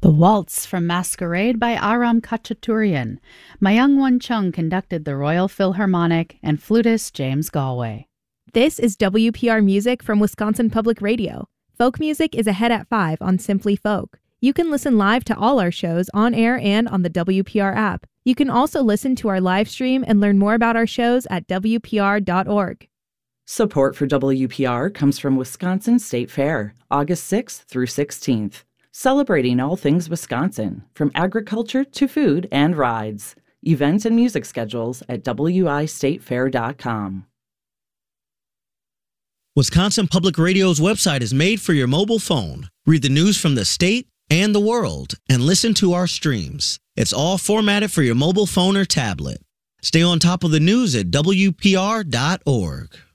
The Waltz from Masquerade by Aram Khachaturian. Myung Won Chung conducted the Royal Philharmonic, and flutist James Galway. This is WPR Music from Wisconsin Public Radio. Folk music is ahead at 5 on Simply Folk. You can listen live to all our shows on air and on the WPR app. You can also listen to our live stream and learn more about our shows at WPR.org. Support for WPR comes from Wisconsin State Fair, August 6th through 16th. Celebrating all things Wisconsin, from agriculture to food and rides. Events and music schedules at wistatefair.com. Wisconsin Public Radio's website is made for your mobile phone. Read the news from the state and the world and listen to our streams. It's all formatted for your mobile phone or tablet. Stay on top of the news at WPR.org.